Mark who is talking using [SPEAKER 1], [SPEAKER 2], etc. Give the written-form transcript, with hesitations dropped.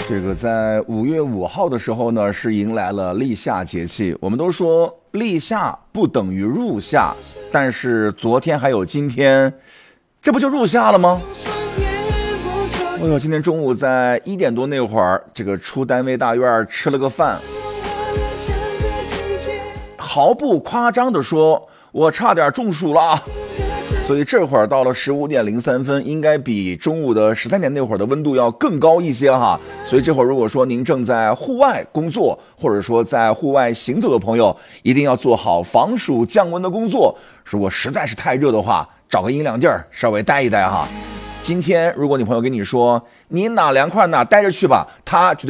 [SPEAKER 1] 这个在5月5号的时候呢，是迎来了立夏节气。我们都说立夏不等于入夏，但是昨天还有今天，这不就入夏了吗？哎呦，今天中午在1点多那会儿，这个出单位大院吃了个饭，毫不夸张的说，我差点中暑了。所以这会儿到了15点03分，应该比中午的13点那会儿的温度要更高一些哈。所以这会儿如果说您正在户外工作，或者说在户外行走的朋友，一定要做好防暑降温的工作。如果实在是太热的话，找个阴凉地儿稍微待一待哈。今天如果你朋友跟你说你哪凉快哪待着去吧，他绝对